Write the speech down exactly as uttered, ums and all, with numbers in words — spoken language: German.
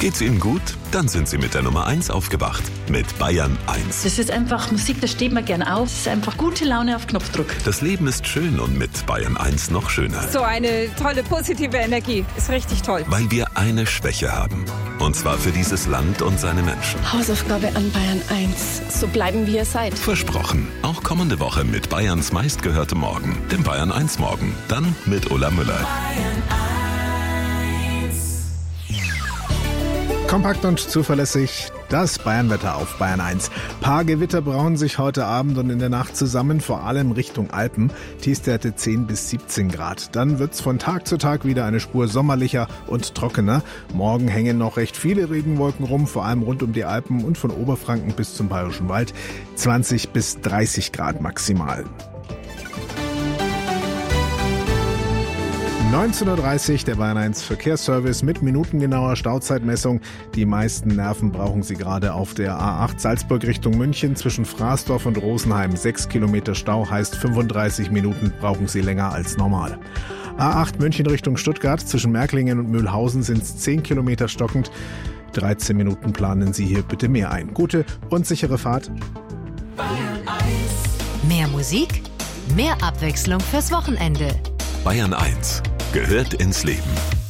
Geht's Ihnen gut? Dann sind Sie mit der Nummer eins aufgewacht. Mit Bayern eins. Das ist einfach Musik, da steht man gern auf. Das ist einfach gute Laune auf Knopfdruck. Das Leben ist schön und mit Bayern eins noch schöner. So eine tolle, positive Energie. Ist richtig toll. Weil wir eine Schwäche haben. Und zwar für dieses Land und seine Menschen. Hausaufgabe an Bayern eins. So bleiben, wie ihr seid. Versprochen. Auch kommende Woche mit Bayerns meistgehörtem Morgen. Dem Bayern eins Morgen. Dann mit Ulla Müller. Kompakt und zuverlässig, das Bayernwetter auf Bayern eins. Paar Gewitter brauen sich heute Abend und in der Nacht zusammen, vor allem Richtung Alpen. Tiefstwerte zehn bis siebzehn Grad. Dann wird's von Tag zu Tag wieder eine Spur sommerlicher und trockener. Morgen hängen noch recht viele Regenwolken rum, vor allem rund um die Alpen und von Oberfranken bis zum Bayerischen Wald. zwanzig bis dreißig Grad maximal. neunzehn Uhr dreißig, der Bayern eins Verkehrsservice mit minutengenauer Stauzeitmessung. Die meisten Nerven brauchen Sie gerade auf der A acht Salzburg Richtung München zwischen Fraßdorf und Rosenheim. Sechs Kilometer Stau heißt fünfunddreißig Minuten brauchen Sie länger als normal. A acht München Richtung Stuttgart zwischen Märklingen und Mühlhausen sind es zehn Kilometer stockend. dreizehn Minuten planen Sie hier bitte mehr ein. Gute und sichere Fahrt. Bayern eins. Mehr Musik, mehr Abwechslung fürs Wochenende. Bayern eins gehört ins Leben.